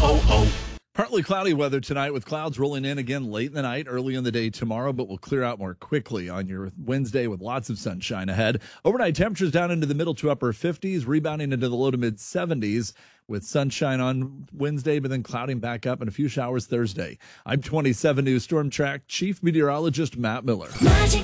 Partly cloudy weather tonight with clouds rolling in again late in the night, early in the day tomorrow, but will clear out more quickly on your Wednesday with lots of sunshine ahead. Overnight temperatures down into the middle to upper 50s, rebounding into the low to mid 70s with sunshine on Wednesday, but then clouding back up and a few showers Thursday. I'm 27 News Storm Track Chief Meteorologist Matt Miller.